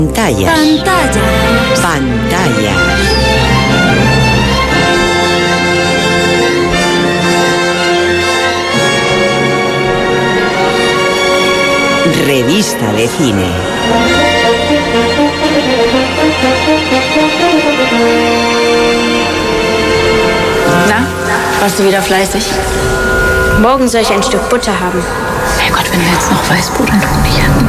Pantallas. Pantallas. Pantallas. Revista de cine. Na, warst du wieder fleißig? Morgen soll ich ein Stück Butter haben. Herrgott, wenn wir jetzt noch Weißbrot und Honig hätten.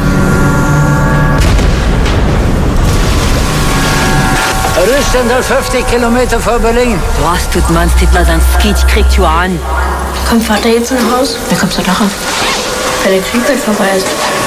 Rüstendal 50 Kilometer vor Berlin. Was tut man, steht man sein Skiet, kriegt you an. Kommt Vater jetzt nach Haus? Wie kommst du darauf? Weil der Krieg bald vorbei ist.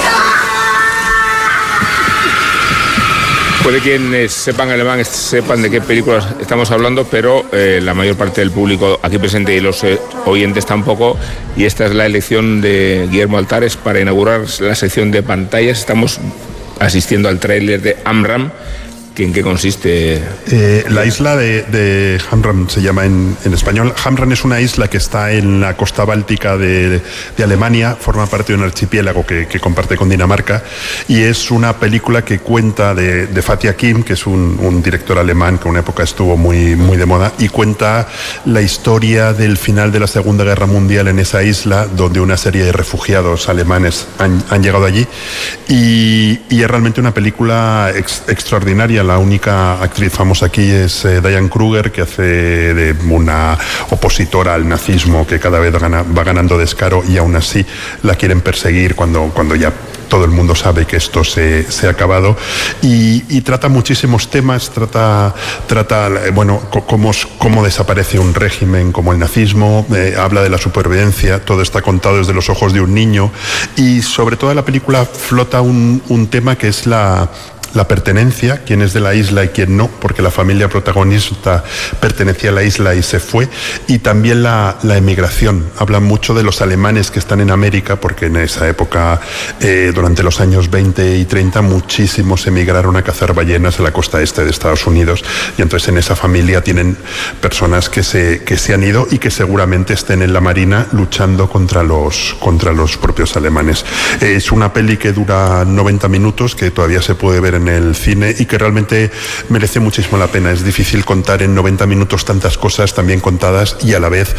Puede quienes sepan alemán sepan de qué películas estamos hablando, pero la mayor parte del público aquí presente y los oyentes tampoco. Y esta es la elección de Guillermo Altares para inaugurar la sección de pantallas. Estamos asistiendo al tráiler de Amram. ¿En qué consiste? La isla de Hamran se llama en español. Hamran es una isla que está en la costa báltica de Alemania, forma parte de un archipiélago que comparte con Dinamarca, y es una película que cuenta de Fatih Akin, que es un director alemán que en una época estuvo muy de moda, y cuenta la historia del final de la Segunda Guerra Mundial en esa isla, donde una serie de refugiados alemanes han llegado allí, y es realmente una película extraordinaria. La única actriz famosa aquí es Diane Kruger, que hace de una opositora al nazismo que cada vez va ganando descaro, y aún así la quieren perseguir cuando ya todo el mundo sabe que esto se ha acabado, y trata muchísimos temas. Trata bueno, cómo desaparece un régimen como el nazismo, habla de la supervivencia. Todo está contado desde los ojos de un niño, y sobre todo en la película flota un tema que es la pertenencia, quién es de la isla y quién no, porque la familia protagonista pertenecía a la isla y se fue, y también la emigración. Hablan mucho de los alemanes que están en América, porque en esa época, durante los años 20 y 30, muchísimos emigraron a cazar ballenas a la costa este de Estados Unidos, y entonces en esa familia tienen personas que se han ido y que seguramente estén en la marina luchando contra los propios alemanes. Es una peli que dura 90 minutos, que todavía se puede ver en el cine y que realmente merece muchísimo la pena. Es difícil contar en 90 minutos tantas cosas tan bien contadas, y a la vez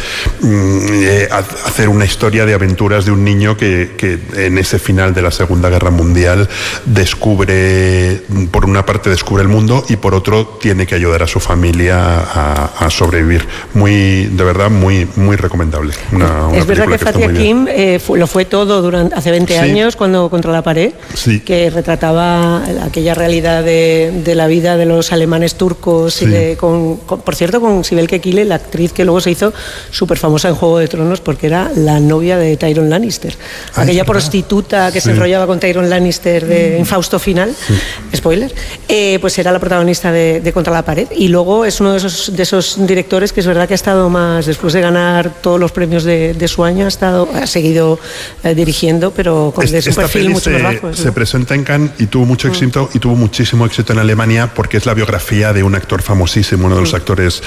hacer una historia de aventuras de un niño que en ese final de la Segunda Guerra Mundial por una parte descubre el mundo, y por otro tiene que ayudar a su familia a sobrevivir. De verdad, muy recomendable. Es verdad que Fatih Akin lo fue todo hace 20 años, cuando Contra la pared, que retrataba aquella realidad de la vida de los alemanes turcos, y por cierto, con Sibel Kekile, la actriz que luego se hizo súper famosa en Juego de Tronos porque era la novia de Tyrion Lannister, aquella prostituta que se enrollaba con Tyrion Lannister en Fausto Final, spoiler, pues era la protagonista de Contra la pared. Y luego es uno de esos directores que es verdad que ha estado más, después de ganar todos los premios de su año, ha seguido dirigiendo, pero con un perfil mucho más bajo. Se presenta en Cannes y tuvo mucho éxito, y tuvo muchísimo éxito en Alemania, porque es la biografía de un actor famosísimo, uno de los actores